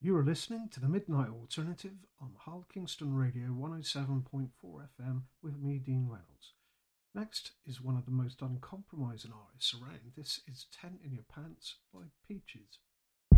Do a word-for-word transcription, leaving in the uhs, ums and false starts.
You are listening to the Midnight Alternative on Hull Kingston Radio one oh seven point four F M with me, Dean Reynolds. Next is one of the most uncompromising artists around. This is Tent in Your Pants by Peaches.